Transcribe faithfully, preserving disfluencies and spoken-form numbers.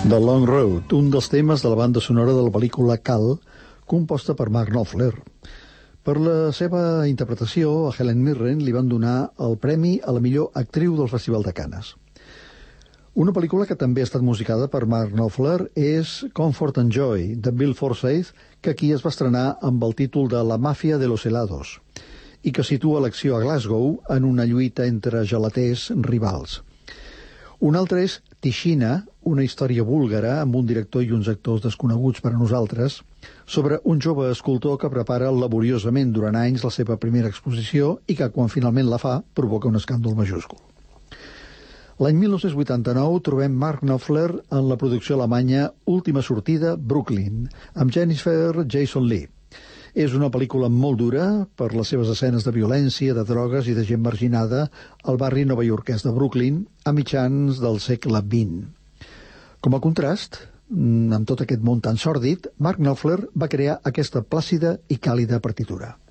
The Long Road, un dels temes de la banda sonora de la pel·lícula Cal, composta per Mark Knopfler. Per la seva interpretació, a Helen Mirren li van donar el premi a la millor actriu del Festival de Canes. Una pel·lícula que també ha estat musicada per Mark Knopfler és Comfort and Joy, de Bill Forsyth, que aquí es va estrenar amb el títol de La màfia de los helados, i que situa l'acció a Glasgow en una lluita entre gelaters rivals. Un altre és Tishina, una història búlgara amb un director i uns actors desconeguts per a nosaltres, sobre un jove escultor que prepara laboriosament durant anys la seva primera exposició i que, quan finalment la fa, provoca un escàndol majúscul. L'any mil nou-cents vuitanta-nou trobem Mark Knopfler en la producció alemanya Última sortida, Brooklyn, amb Jennifer Jason Leigh. És una pel·lícula molt dura per les seves escenes de violència, de drogues i de gent marginada al barri novaiorquès de Brooklyn a mitjans del segle vint. Com a contrast, amb tot aquest món tan sòrdid, Mark Knopfler va crear aquesta plàcida i càlida partitura.